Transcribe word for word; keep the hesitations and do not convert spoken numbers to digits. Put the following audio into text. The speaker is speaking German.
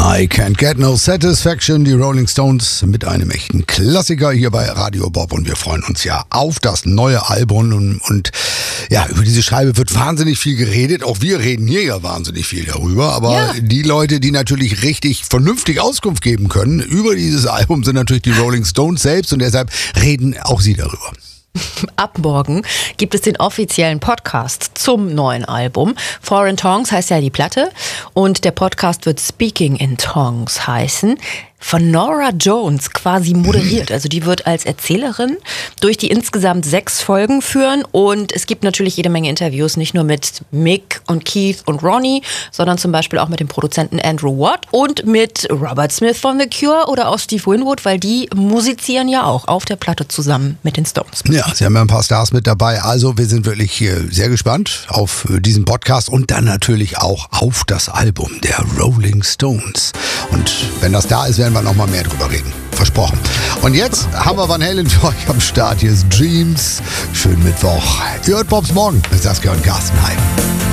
I Can't Get No Satisfaction, die Rolling Stones mit einem echten Klassiker hier bei Radio Bob und wir freuen uns ja auf das neue Album und, und ja, über diese Scheibe wird wahnsinnig viel geredet, auch wir reden hier ja wahnsinnig viel darüber, aber ja. die Leute, die natürlich richtig vernünftig Auskunft geben können über dieses Album, sind natürlich die Rolling Stones selbst und deshalb reden auch sie darüber. Ab morgen gibt es den offiziellen Podcast zum neuen Album. Foreign Tongues heißt ja die Platte und der Podcast wird Speaking in Tongues heißen. Von Norah Jones quasi moderiert. Also die wird als Erzählerin durch die insgesamt sechs Folgen führen und es gibt natürlich jede Menge Interviews, nicht nur mit Mick und Keith und Ronnie, sondern zum Beispiel auch mit dem Produzenten Andrew Watt und mit Robert Smith von The Cure oder auch Steve Winwood, weil die musizieren ja auch auf der Platte zusammen mit den Stones. Ja, sie haben ja ein paar Stars mit dabei, also wir sind wirklich sehr gespannt auf diesen Podcast und dann natürlich auch auf das Album der Rolling Stones. Und wenn das da ist, werden wir noch mal mehr drüber reden. Versprochen. Und jetzt haben wir Van Halen für euch am Start. Hier ist Dreams. Schönen Mittwoch. Ihr hört Bobs Morgen mit Saskia und Carsten. Hi.